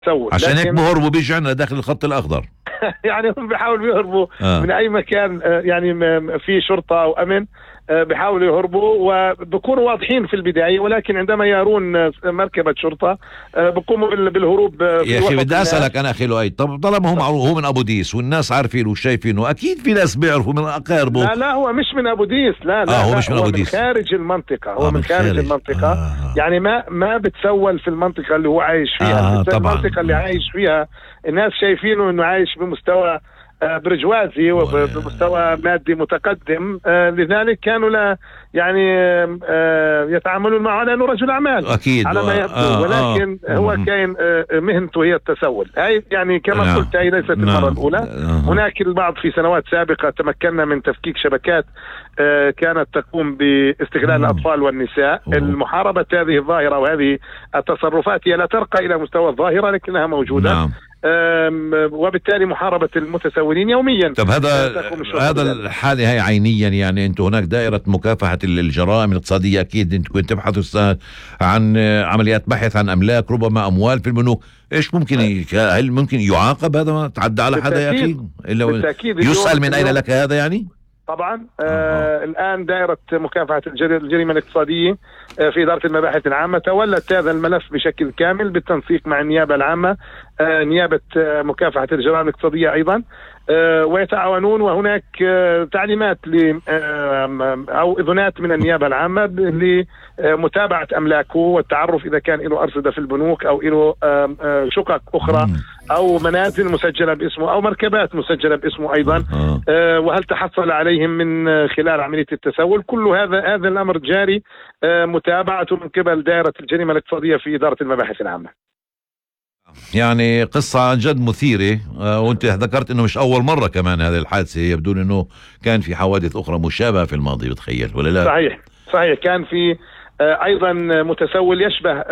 تسول، عشان هيك بهربوا بيجوا عندنا داخل الخط الأخضر. يعني هم بيحاولوا يهربوا من أي مكان يعني في شرطة أو أمن، بيحاولوا يهربوا وبكونوا واضحين في البداية، ولكن عندما يرون مركبة شرطة بقوموا بالهروب. يا أخي بدي أسألك أنا أخي لؤي، طب طالما هو من أبو ديس والناس عارفين وشايفينه، أكيد في ناس بيعرفوا من أقاربه. لا هو مش من أبو ديس، لا هو مش من أبو من ديس، خارج المنطقة. هو من خارج المنطقة. يعني ما بتسول في المنطقة اللي هو عايش فيها. المنطقة اللي عايش فيها الناس شايفينه إنه عايش بمستوى برجوازي وبمستوى مادي متقدم، لذلك كانوا لا يعني يتعاملون معه لأنه رجل أعمال أكيد على ما يبدو، ولكن هو كان مهنته هي التسول. هاي يعني كما قلت هي ليست المرة الأولى. هناك البعض في سنوات سابقة تمكنا من تفكيك شبكات كانت تقوم باستغلال الأطفال والنساء. المحاربة هذه الظاهرة وهذه التصرفات هي لا ترقى إلى مستوى الظاهرة لكنها موجودة. وبالتالي محاربة المتسولين يوميا. طب هذا الحالة هي عينيا، يعني انتم هناك دائرة مكافحة الجرائم الاقتصادية، اكيد انتم كنتوا تبحثوا عن عمليات بحث عن املاك، ربما اموال في البنوك. ايش ممكن هل ممكن يعاقب هذا ما تعدى على حدا يا اخي؟ يسأل من اين لك هذا يعني؟ طبعا الآن دائرة مكافحة الجريمة الاقتصادية في إدارة المباحث العامة تولت هذا الملف بشكل كامل بالتنسيق مع النيابة العامة، نيابة مكافحة الجرائم الاقتصادية أيضا، ويتعاونون. وهناك تعليمات أو إذنات من النيابة العامة لمتابعة أملاكه والتعرف إذا كان له أرصدة في البنوك أو له شقق أخرى أو منازل مسجلة باسمه أو مركبات مسجلة باسمه أيضا، وهل تحصل عليهم من خلال عملية التسول. كل هذا الأمر جاري متابعته من قبل دائرة الجريمة الاقتصادية في إدارة المباحث العامة. يعني قصة عن جد مثيرة، وانت ذكرت انه مش اول مرة كمان هذه الحادثة، يبدو انه كان في حوادث اخرى مشابهة في الماضي، بتخيل ولا لا؟ صحيح كان في ايضا متسول يشبه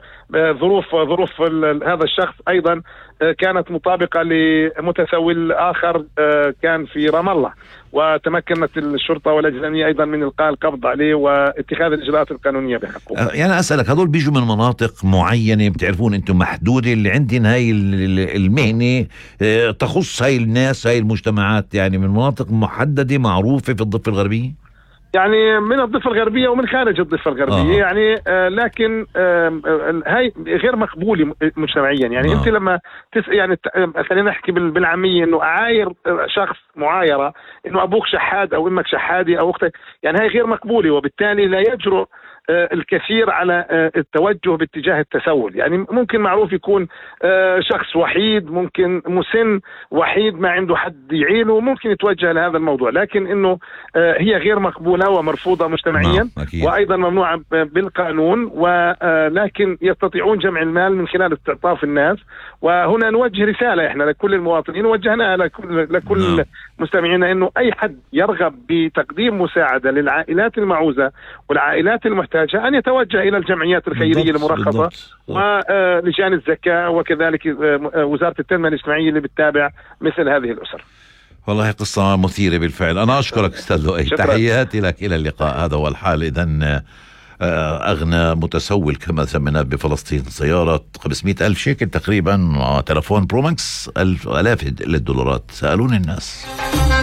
ظروف هذا الشخص ايضا كانت مطابقة لمتسول اخر كان في رام الله، وتمكنت الشرطة والأجنبية أيضا من إلقاء القبض عليه واتخاذ الإجراءات القانونية بحقه. يعني أسألك، هذول بيجوا من مناطق معينة بتعرفون أنتم محدودة اللي عندنا هاي المهنة تخص هاي الناس هاي المجتمعات، يعني من مناطق محددة معروفة في الضفة الغربية؟ يعني من الضفة الغربية ومن خارج الضفة الغربية. يعني لكن هاي غير مقبولة مجتمعيا. يعني انت لما يعني خلينا نحكي بالعامية انه اعاير شخص معايرة انه ابوك شحاد او امك شحادي او اختك، يعني هاي غير مقبولة، وبالتالي لا يجرؤ الكثير على التوجه باتجاه التسول. يعني ممكن معروف يكون شخص وحيد، ممكن مسن وحيد ما عنده حد يعينه، ممكن يتوجه لهذا الموضوع، لكن انه هي غير مقبولة ومرفوضة مجتمعيا وايضا ممنوعة بالقانون، ولكن يستطيعون جمع المال من خلال استعطاف الناس. وهنا نوجه رسالة احنا لكل المواطنين، وجهناها لكل مستمعينا، انه اي حد يرغب بتقديم مساعدة للعائلات المعوزة والعائلات المحتاجة أن يتوجه إلى الجمعيات الخيرية المرخصة ولجان الزكاة وكذلك وزارة التنمية الاجتماعية اللي بتتابع مثل هذه الأسر. والله قصة مثيرة بالفعل. أنا أشكرك أستاذ لؤي، تحياتي لك، إلى اللقاء. هذا هو الحال. إذن أغنى متسول كما سميناه بفلسطين، سيارة 500,000 شيكل تقريبا، تلفون برو ماكس آلاف الدولارات. سألوني الناس.